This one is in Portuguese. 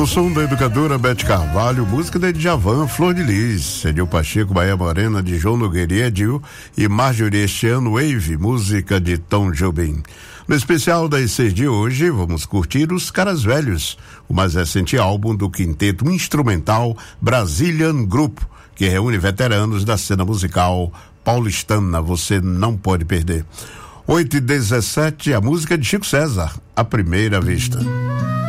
No som da educadora Bete Carvalho, música de Djavan, Flor de Lis, Cedil Pacheco, Bahia Morena, de João Nogueira e Edil, e Marjorie este ano, Wave, música de Tom Jobim. No especial das 6 de hoje, vamos curtir Os Caras Velhos, o mais recente álbum do quinteto instrumental Brazilian Group, que reúne veteranos da cena musical paulistana. Você não pode perder. 8h17, a música de Chico César, À Primeira Vista.